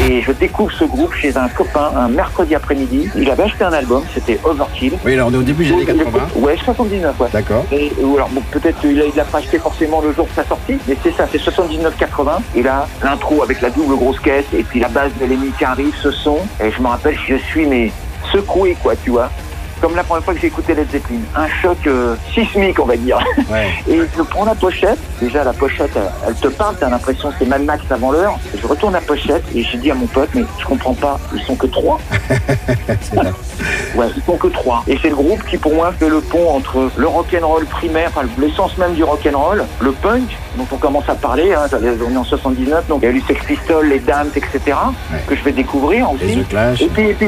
Et je découvre ce groupe chez un copain un mercredi après-midi. Il avait acheté un album, c'était Overkill. Oui, alors on est au début des années 80. Ouais, 79, ouais. D'accord. Et alors bon, peut-être qu'il l'a pas acheté forcément le jour de sa sortie, mais c'est ça, c'est 79-80. Et là, l'intro avec la double grosse caisse et puis la base de Lemmy qui arrive, ce son. Et je me rappelle, je suis secoué, quoi, tu vois. Comme la première fois que j'ai écouté Led Zeppelin. Un choc sismique, on va dire. Ouais. Et je prends la pochette. Déjà, la pochette, elle te parle. T'as l'impression que c'est Mad Max avant l'heure. Je retourne la pochette et j'ai dit à mon pote, mais je comprends pas, ils sont que 3. C'est vrai. Ouais, ils sont que 3. Et c'est le groupe qui, pour moi, fait le pont entre le rock'n'roll primaire, enfin, l'essence même du rock'n'roll, le punk, dont on commence à parler, hein, on est en 79, donc il y a eu Sex Pistols, les Damned, etc., Ouais. que je vais découvrir aussi. Et The Clash.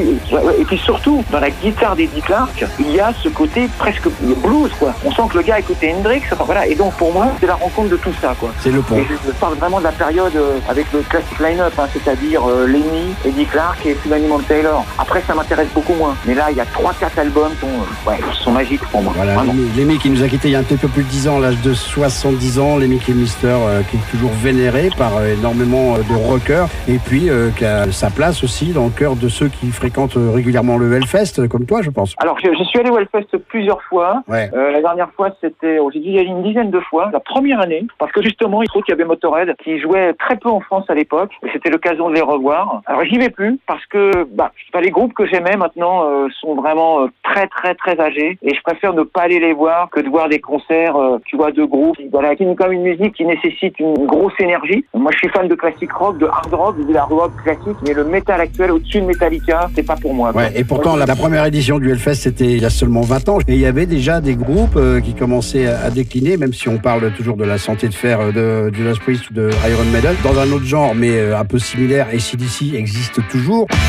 Et puis surtout, dans la guitare d'Eddie Clark, il y a ce côté presque blues, quoi. On sent que le gars écoutait Hendrix, enfin voilà. Et donc pour moi, c'est la rencontre de tout ça, quoi. C'est le pont. Et je parle vraiment de la période avec le classic line-up, hein, c'est-à-dire Lemmy, Eddie Clark et Phil Anselmo Taylor. Après, ça m'intéresse beaucoup moins. Mais là, il y a 3-4 albums qui sont magiques pour moi. Voilà, vraiment. Lemmy qui nous a quittés il y a un petit peu plus de 10 ans, à l'âge de 70 ans. Lemmy Kilmister qui est toujours vénéré par énormément de rockers et puis qui a sa place aussi dans le cœur de ceux qui fréquentent régulièrement le Hellfest, comme toi, je pense. Alors, je suis allé au Hellfest plusieurs fois. Ouais. La dernière fois, j'ai dû y aller une dizaine de fois. La première année, parce que justement, il faut qu'il y avait Motorhead qui jouait très peu en France à l'époque. Et c'était l'occasion de les revoir. Alors, j'y vais plus parce que les groupes que j'aimais maintenant sont vraiment très, très, très âgés. Et je préfère ne pas aller les voir que de voir des concerts, tu vois, de groupes. Voilà, qui ont quand même une musique qui nécessite une grosse énergie. Moi, je suis fan de classic rock, de hard rock, de la rock classique, mais le métal actuel au-dessus de Metallica, c'est pas pour moi. Ouais, et pourtant, la première édition du Hellfest, c'était il y a seulement 20 ans. Et il y avait déjà des groupes qui commençaient à décliner, même si on parle toujours de la santé de fer de Judas Priest ou de Iron Maiden. Dans un autre genre, mais un peu similaire, AC/DC existe toujours.